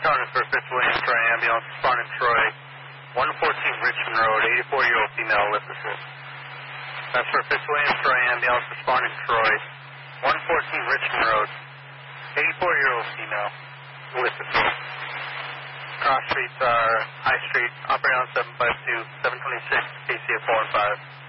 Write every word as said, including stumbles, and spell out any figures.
County for fifth William Troy ambulance, responding Troy, one fourteen Richmond Road, eighty-four-year-old female with assist. That's for fifth William Troy ambulance, responding Troy, one fourteen Richmond Road, eighty-four-year-old female with assist. Cross streets are High Street, operating on seven five two, seven twenty-six, K C F four and five.